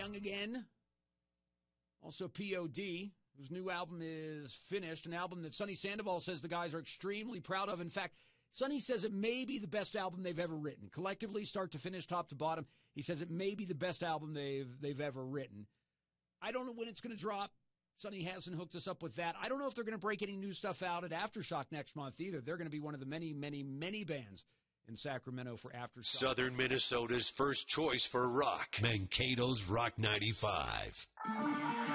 Young Again. Also P.O.D., whose new album is finished, an album that Sonny Sandoval says the guys are extremely proud of. In fact, Sonny says it may be the best album they've ever written. Collectively, start to finish, top to bottom, he says it may be the best album they've ever written. I don't know when it's going to drop. Sonny hasn't hooked us up with that. I don't know if they're going to break any new stuff out at Aftershock next month either. They're going to be one of the many, many, many bands in Sacramento for Aftershock. Southern Minnesota's first choice for rock. Mankato's Rock 95.